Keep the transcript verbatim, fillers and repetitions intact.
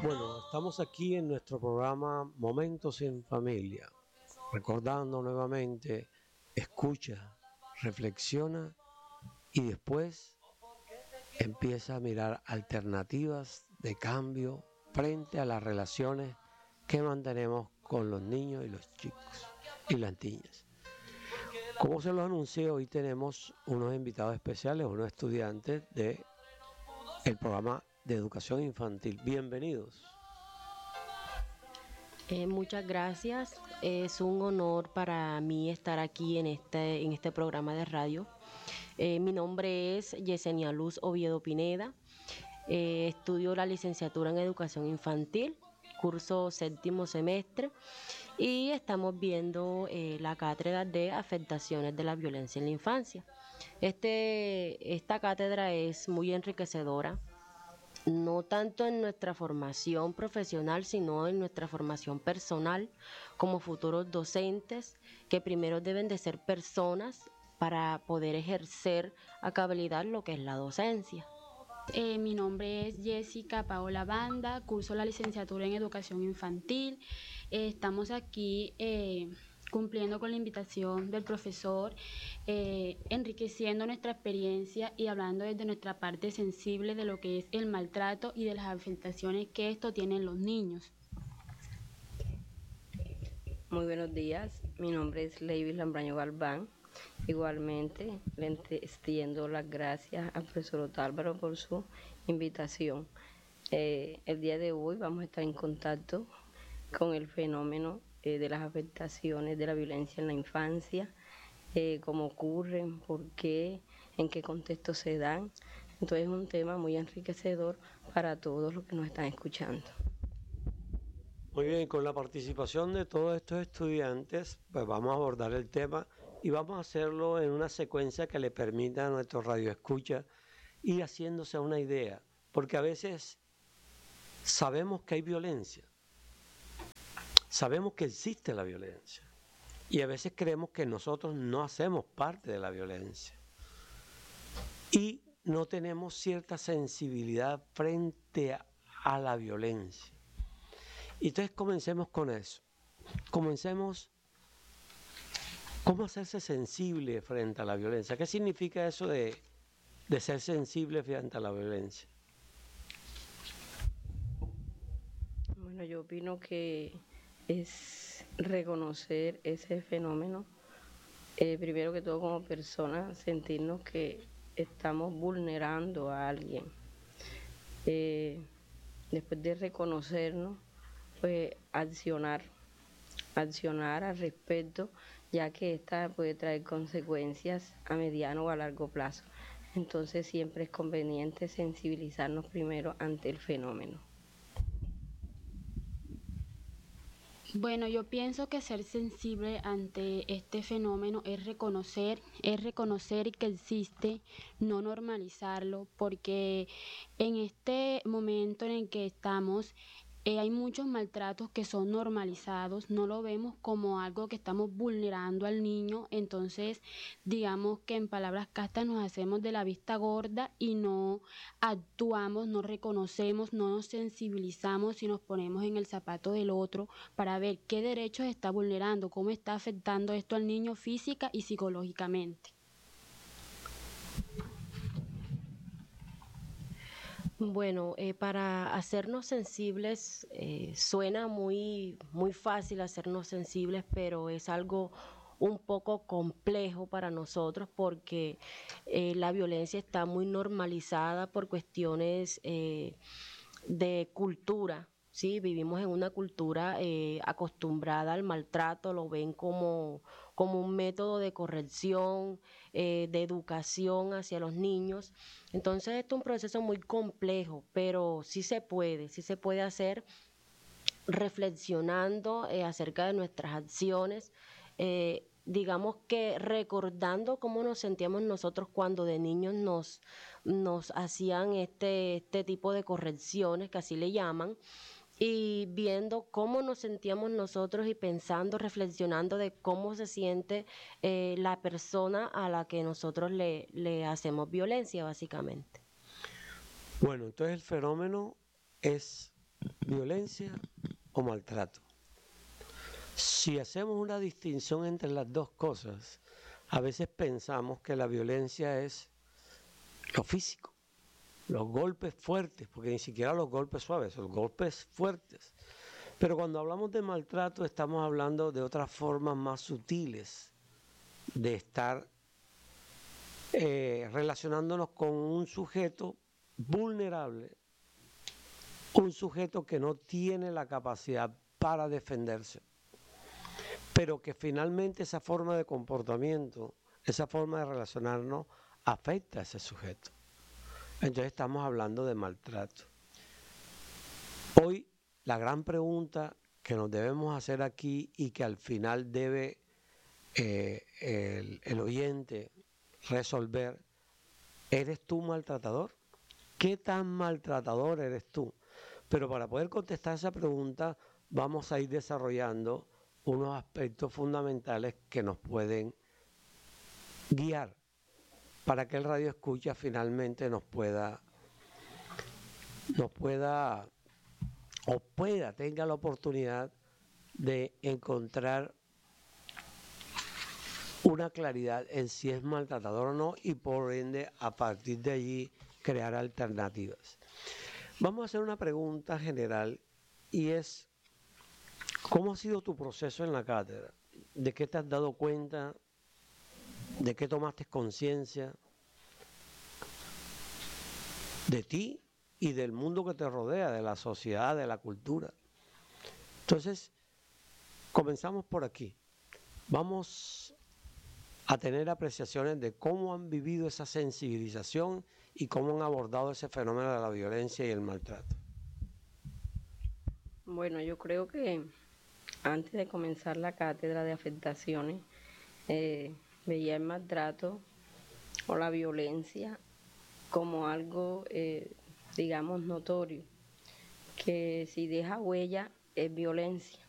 Bueno, estamos aquí en nuestro programa Momentos en Familia, recordando nuevamente, escucha, reflexiona y después empieza a mirar alternativas de cambio frente a las relaciones que mantenemos con los niños y los chicos y las niñas. Como se lo anuncié, hoy tenemos unos invitados especiales, unos estudiantes del programa de educación infantil. Bienvenidos. Eh, muchas gracias. Es un honor para mí estar aquí en este, en este programa de radio. Eh, mi nombre es Yesenia Luz Oviedo Pineda. Eh, estudio la licenciatura en educación infantil, curso séptimo semestre, y estamos viendo eh, la cátedra de afectaciones de la violencia en la infancia. Este, esta cátedra es muy enriquecedora, no tanto en nuestra formación profesional, sino en nuestra formación personal como futuros docentes, que primero deben de ser personas para poder ejercer a cabalidad lo que es la docencia. Eh, mi nombre es Jessica Paola Banda, curso la licenciatura en educación infantil. Eh, estamos aquí eh, cumpliendo con la invitación del profesor, eh, enriqueciendo nuestra experiencia y hablando desde nuestra parte sensible de lo que es el maltrato y de las afectaciones que esto tiene en los niños. Muy buenos días, mi nombre es Leivis Lambraño Galván. Igualmente le extiendo las gracias al profesor Otálvaro por su invitación. Eh, el día de hoy vamos a estar en contacto con el fenómeno eh, de las afectaciones de la violencia en la infancia, eh, cómo ocurren, por qué, en qué contexto se dan. Entonces es un tema muy enriquecedor para todos los que nos están escuchando. Muy bien, con la participación de todos estos estudiantes, pues vamos a abordar el tema y vamos a hacerlo en una secuencia que le permita a nuestro radioescucha ir haciéndose una idea, porque a veces sabemos que hay violencia, sabemos que existe la violencia y a veces creemos que nosotros no hacemos parte de la violencia y no tenemos cierta sensibilidad frente a, a la violencia. Entonces comencemos con eso, comencemos, ¿cómo hacerse sensible frente a la violencia? ¿Qué significa eso de, de ser sensible frente a la violencia? Bueno, yo opino que es reconocer ese fenómeno, eh, primero que todo como personas, sentirnos que estamos vulnerando a alguien. Eh, después de reconocernos, pues accionar, accionar al respecto, ya que esta puede traer consecuencias a mediano o a largo plazo. Entonces siempre es conveniente sensibilizarnos primero ante el fenómeno. Bueno, yo pienso que ser sensible ante este fenómeno es reconocer, es reconocer que existe, no normalizarlo, porque en este momento en el que estamos, eh, hay muchos maltratos que son normalizados, no lo vemos como algo que estamos vulnerando al niño, entonces digamos que en palabras castas nos hacemos de la vista gorda y no actuamos, no reconocemos, no nos sensibilizamos y nos ponemos en el zapato del otro para ver qué derechos está vulnerando, cómo está afectando esto al niño física y psicológicamente. Bueno, eh, para hacernos sensibles, eh, suena muy, muy fácil hacernos sensibles, pero es algo un poco complejo para nosotros porque eh, la violencia está muy normalizada por cuestiones eh, de cultura. Sí, vivimos en una cultura eh, acostumbrada al maltrato, lo ven como, como un método de corrección, eh, de educación hacia los niños. Entonces, esto es un proceso muy complejo, pero sí se puede, sí se puede hacer reflexionando eh, acerca de nuestras acciones, eh, digamos que recordando cómo nos sentíamos nosotros cuando de niños nos, nos hacían este, este tipo de correcciones, que así le llaman, y viendo cómo nos sentíamos nosotros y pensando, reflexionando de cómo se siente eh, la persona a la que nosotros le, le hacemos violencia, básicamente. Bueno, entonces el fenómeno es violencia o maltrato. Si hacemos una distinción entre las dos cosas, a veces pensamos que la violencia es lo físico, los golpes fuertes, porque ni siquiera los golpes suaves, los golpes fuertes. Pero cuando hablamos de maltrato estamos hablando de otras formas más sutiles de estar eh, relacionándonos con un sujeto vulnerable, un sujeto que no tiene la capacidad para defenderse, pero que finalmente esa forma de comportamiento, esa forma de relacionarnos, afecta a ese sujeto. Entonces estamos hablando de maltrato. Hoy la gran pregunta que nos debemos hacer aquí y que al final debe eh, el, el oyente resolver, ¿eres tú maltratador? ¿Qué tan maltratador eres tú? Pero para poder contestar esa pregunta vamos a ir desarrollando unos aspectos fundamentales que nos pueden guiar para que el radio escucha finalmente nos pueda, nos pueda o pueda, tenga la oportunidad de encontrar una claridad en si es maltratador o no y por ende a partir de allí crear alternativas. Vamos a hacer una pregunta general y es, ¿cómo ha sido tu proceso en la cátedra? ¿De qué te has dado cuenta? ¿De qué tomaste conciencia? De ti y del mundo que te rodea, de la sociedad, de la cultura. Entonces, comenzamos por aquí. Vamos a tener apreciaciones de cómo han vivido esa sensibilización y cómo han abordado ese fenómeno de la violencia y el maltrato. Bueno, yo creo que antes de comenzar la cátedra de afectaciones, eh, veía el maltrato o la violencia como algo, eh, digamos, notorio, que si deja huella es violencia.